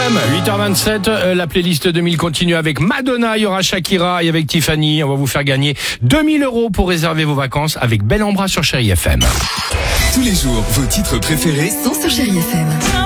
FM, 8h27, la playlist 2000 continue avec Madonna, il y aura Shakira et avec Tiffany. On va vous faire gagner 2000 € pour réserver vos vacances avec Bel Ambra sur Chéri FM. Tous les jours, vos titres préférés sont sur Chéri FM.